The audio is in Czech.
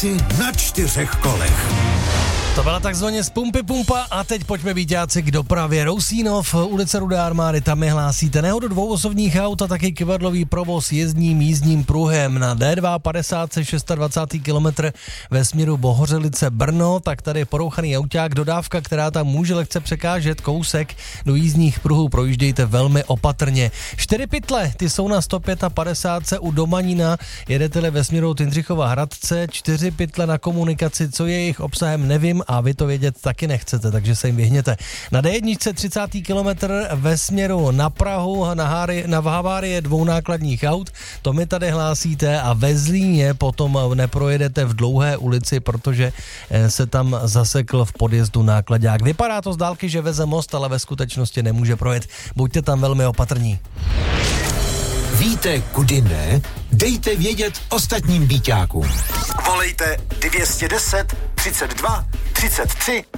ulici na 4 kolech. To byla takzvaně z pumpy pumpa a teď pojďme víťáci k dopravě. Rousínov, ulice Rudé armády, tam mi hlásíte nehodu 2 osobních aut a taky kyvadlový provoz jízdním pruhem na D2 50 26. kilometr ve směru Bohořelice Brno, tak tady je porouchaný auták, dodávka, která tam může lehce překážet kousek do jízdních pruhů, projíždějte velmi opatrně. 4 pytle, ty jsou na 155 u Domanína, jedete-li ve směru Tindřichova Hradce, 4 pytle na komunikaci, co je jejich obsahem, nevím, a vy to vědět taky nechcete, takže se jim vyhněte. Na D1 30. kilometr ve směru na Prahu na havárie 2 nákladních aut, to mi tady hlásíte a ve Zlíně potom neprojedete v Dlouhé ulici, protože se tam zasekl v podjezdu nákladák. Vypadá to z dálky, že veze most, ale ve skutečnosti nemůže projet. Buďte tam velmi opatrní. Víte, kudy ne? Dejte vědět ostatním víťákům. Volejte 210 32 33